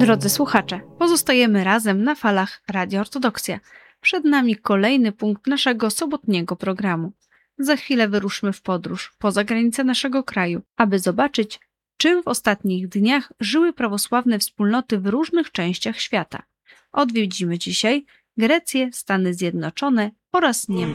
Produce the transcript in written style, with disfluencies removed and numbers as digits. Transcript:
Drodzy słuchacze, pozostajemy razem na falach Radio Ortodoksja. Przed nami kolejny punkt naszego sobotniego programu. Za chwilę wyruszmy w podróż poza granice naszego kraju, aby zobaczyć, czym w ostatnich dniach żyły prawosławne wspólnoty w różnych częściach świata. Odwiedzimy dzisiaj Grecję, Stany Zjednoczone oraz Niemcy.